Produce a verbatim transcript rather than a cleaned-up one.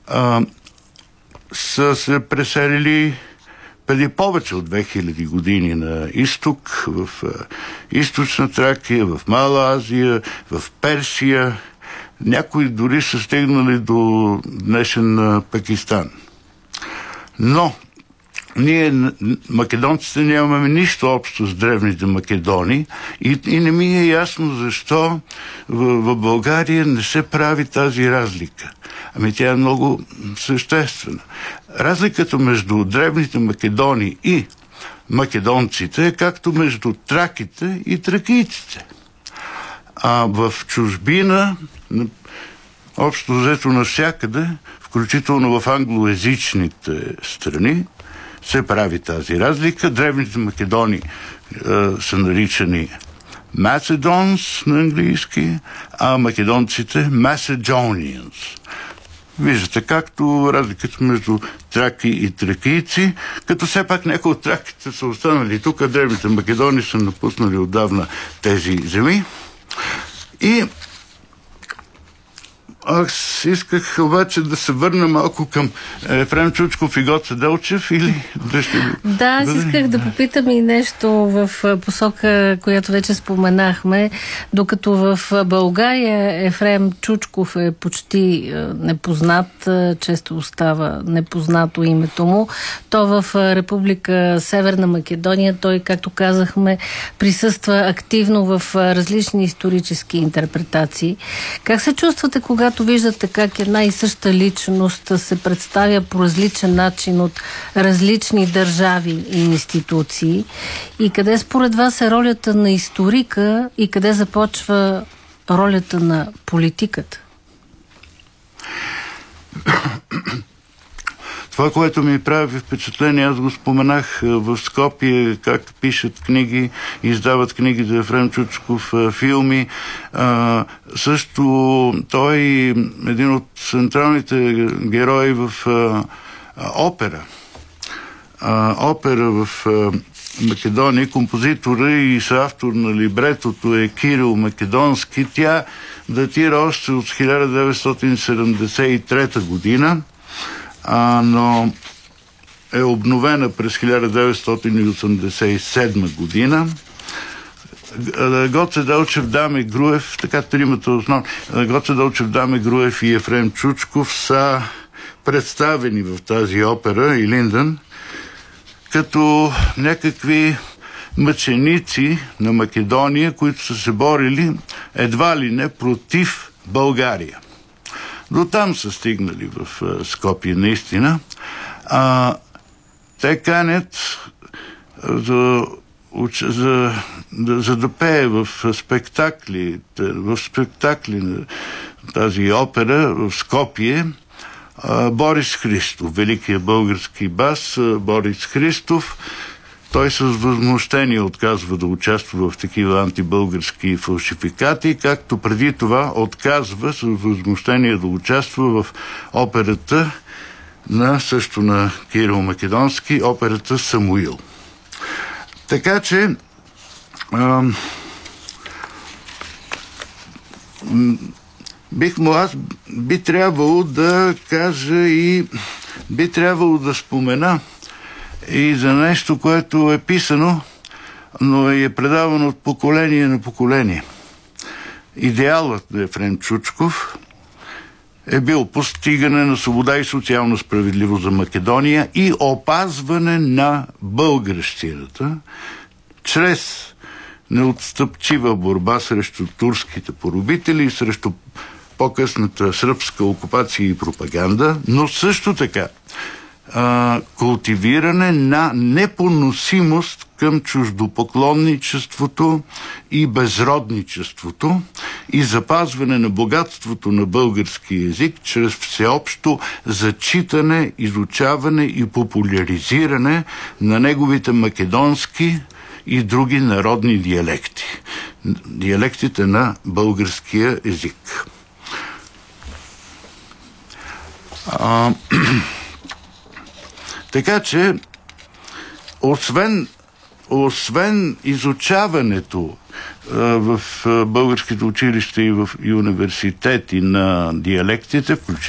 а, са се преселили преди повече от две хиляди години на изток, в а, източна Тракия, в Мала Азия, в Персия. Някои дори са стигнали до днешен а, Пакистан. Но ние, македонците, нямаме нищо общо с древните македони и, и не ми е ясно защо в, в България не се прави тази разлика. Ами тя е много съществена. Разликата между древните македони и македонците е както между траките и тракийците. А в чужбина, общо взето навсякъде, включително в англоязичните страни, се прави тази разлика. Древните македони е, са наричани Macedons на английски, а македонците Macedonians. Виждате както разликата между траки и тракийци, като все пак някои от траките са останали тук, а древните македони са напуснали отдавна тези земи. И аз исках обаче да се върна малко към Ефрем Чучков и Гоце Делчев или да ще... Да, аз исках да попитам и нещо в посока, която вече споменахме. Докато в България Ефрем Чучков е почти непознат, често остава непознато името му, то в Република Северна Македония той, както казахме, присъства активно в различни исторически интерпретации. Как се чувствате, когато виждате как една и съща личност се представя по различен начин от различни държави и институции? И къде според вас е ролята на историка и къде започва ролята на политиката? Това, което ми прави впечатление, аз го споменах в Скопие, как пишат книги, издават книги за Ефрем Чучков, филми. А, също той е един от централните герои в а, опера. А, опера в а, Македония. Композитора и съавтор на либретото е Кирил Македонски. Тя датира още от хиляда деветстотин седемдесет и трета година. А, но е обновена през хиляда деветстотин осемдесет и седма година. Гоце Делчев, Даме Груев, така тримата основни, Гоце Делчев, Даме Груев и Ефрем Чучков са представени в тази опера Илиндън като някакви мъченици на Македония, които са се борили едва ли не против България. До там са стигнали в а, Скопие, наистина. А, те канят за, за, за, за да пее в спектакли, в спектакли на тази опера в Скопие а, Борис Христов, великият български бас Борис Христов. Той с възмущение отказва да участва в такива антибългарски фалшификати, както преди това отказва с възмущение да участва в операта на също на Кирил Македонски, операта Самуил. Така че ам, бих му аз би трябвало да кажа и би трябвало да спомена и за нещо, което е писано, но е предавано от поколение на поколение. Идеалът на Ефрем Чучков е бил постигане на свобода и социална справедливост за Македония и опазване на българщината чрез неотстъпчива борба срещу турските поробители и срещу по-късната сръбска окупация и пропаганда, но също така Uh, култивиране на непоносимост към чуждопоклонничеството и безродничеството и запазване на богатството на български език чрез всеобщо зачитане, изучаване и популяризиране на неговите македонски и други народни диалекти. Диалектите на българския език. Uh, Така че, освен, освен изучаването а, в а, българските училища и в и университети на диалектите, включително